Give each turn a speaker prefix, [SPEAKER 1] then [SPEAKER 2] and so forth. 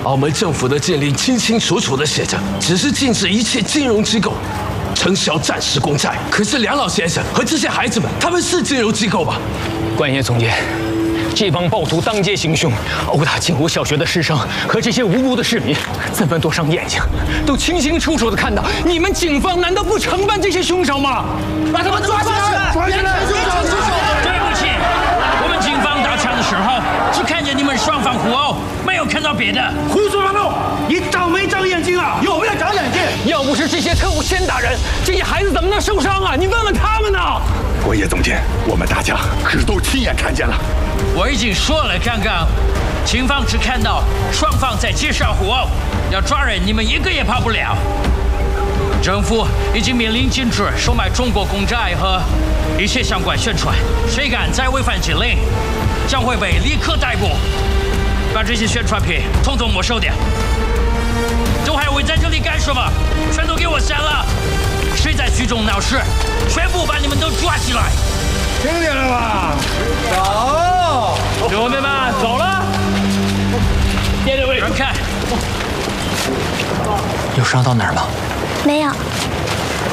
[SPEAKER 1] 澳门政府的禁令清清楚楚的写着，只是禁止一切金融机构承销暂时公债。可是梁老先生和这些孩子们，他们是金融机构吧？
[SPEAKER 2] 关爷总监，这帮暴徒当街行凶，殴打金湖小学的师生和这些无辜的市民，咱们多伤眼睛，都清清楚楚的看到。你们警方难道不承办这些凶手吗？把他们抓起来！
[SPEAKER 3] 抓起来！凶手！
[SPEAKER 4] 对不起，我们警方到场的时候，只看见你们双方互殴，没有看到别的。
[SPEAKER 3] 胡说八道！你长没长眼睛啊？有没有长眼睛？
[SPEAKER 2] 要不是这些特务先打人，这些孩子怎么能受伤啊？你问问他们呢！
[SPEAKER 5] 关爷总监，我们大家可是都亲眼看见了。
[SPEAKER 4] 我已经说了，刚刚警方只看到双方在街上互殴，要抓人你们一个也跑不了。政府已经命令禁止售卖中国公债和一切相关宣传，谁敢再违反禁令，将会被立刻逮捕，把这些宣传品统统没收掉。都还围在这里干什么？全都给我散了！谁在聚众闹事，全部把你们都抓起来！
[SPEAKER 3] 听见了吧？走，
[SPEAKER 2] 兄弟们，走了。别的位置
[SPEAKER 4] 让开！
[SPEAKER 2] 有伤到哪儿吗？
[SPEAKER 6] 没有。